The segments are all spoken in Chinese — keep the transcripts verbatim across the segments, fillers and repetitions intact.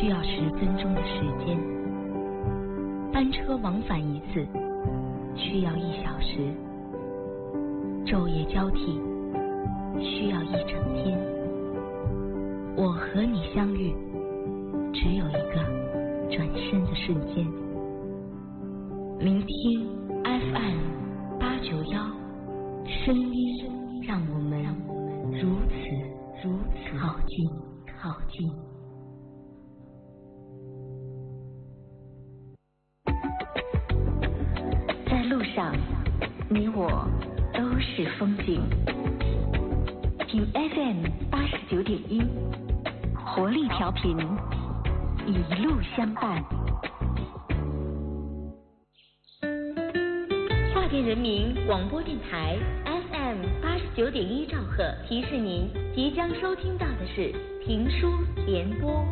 需要十分钟的时间，班车往返一次需要一小时，昼夜交替需要一整天。我和你相遇，只有一个转身的瞬间。聆听 F M 八九幺，声音让我们如此如此靠近靠近。在路上，你我都是风景。听 F M 八十九点一，活力调频，一路相伴。华电人民广播电台 F M 八十九点一兆赫提示您，即将收听到的是评书联播。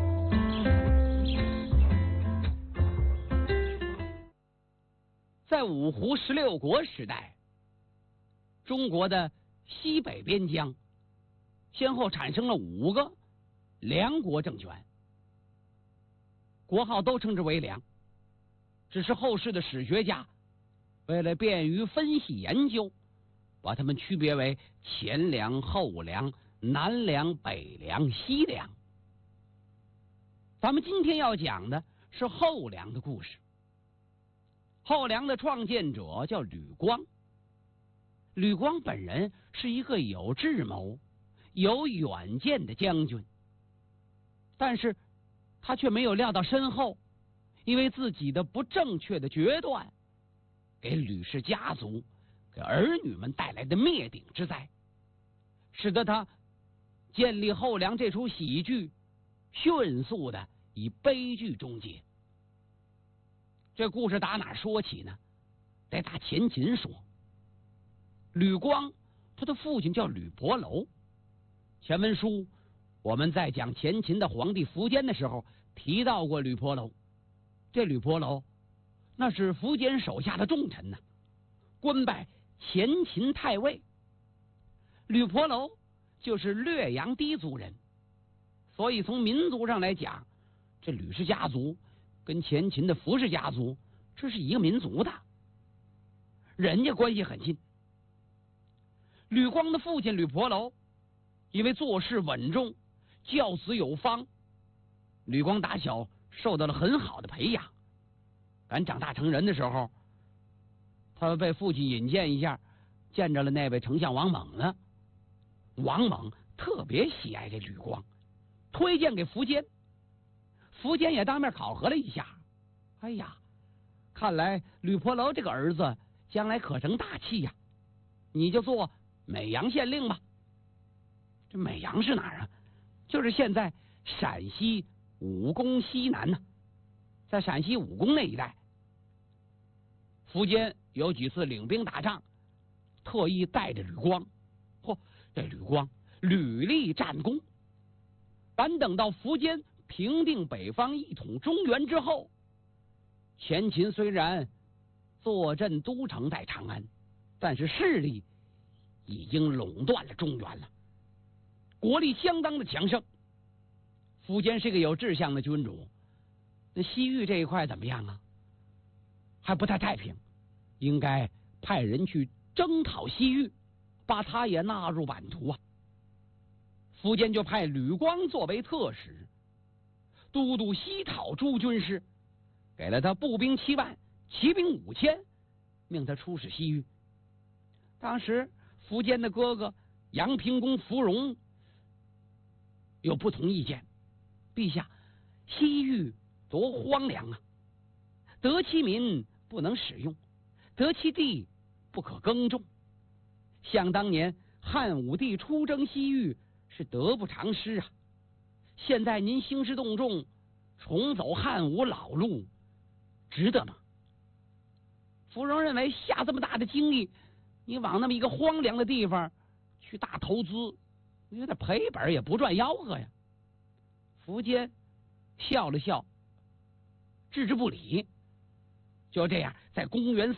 在五胡十六国时代，中国的西北边疆先后产生了五个梁国政权，国号都称之为梁，只是后世的史学家为了便于分析研究，把它们区别为前梁、后梁、南梁、北梁、西梁。咱们今天要讲的是后梁的故事。后梁的创建者叫吕光。吕光本人是一个有智谋、有远见的将军，但是他却没有料到身后因为自己的不正确的决断，给吕氏家族、给儿女们带来的灭顶之灾，使得他建立后梁这出喜剧迅速的以悲剧终结。这故事打哪说起呢？得打前秦说。吕光他的父亲叫吕伯楼，前文书我们在讲前秦的皇帝苻坚的时候提到过吕伯楼。这吕伯楼那是苻坚手下的重臣呢，官拜前秦太尉。吕伯楼就是略阳氐族人，所以从民族上来讲，这吕氏家族跟前秦的苻氏家族这是一个民族的，人家关系很近。吕光的父亲吕伯楼因为做事稳重，教子有方，吕光打小受到了很好的培养。赶长大成人的时候，他被父亲引荐一下，见着了那位丞相王猛了。王猛特别喜爱这吕光，推荐给苻坚。苻坚也当面考核了一下，哎呀，看来吕伯楼这个儿子将来可成大器呀，你就做美阳县令吧。这美阳是哪儿啊？就是现在陕西武功西南呢，在陕西武功那一带。苻坚有几次领兵打仗，特意带着吕光，嚯，这吕光屡立战功。但等到苻坚平定北方，一统中原之后，前秦虽然坐镇都城在长安，但是势力已经垄断了中原了，国力相当的强盛。苻坚是个有志向的君主，那西域这一块怎么样啊？还不太太平，应该派人去征讨西域，把他也纳入版图啊。苻坚就派吕光作为特使，都督西讨诸军师，给了他步兵七万，骑兵五千，命他出使西域。当时苻坚的哥哥阳平公苻融有不同意见，陛下，西域多荒凉啊，得其民不能使用，得其地不可耕种。想当年汉武帝出征西域是得不偿失啊，现在您兴师动众，重走汉武老路，值得吗？苻融认为下这么大的精力，你往那么一个荒凉的地方去大投资，有点赔本也不赚吆喝呀。苻坚笑了笑，置之不理。就这样，在公元